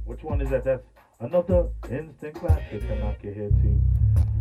Which one is that? That's another instant classic to knock your head to.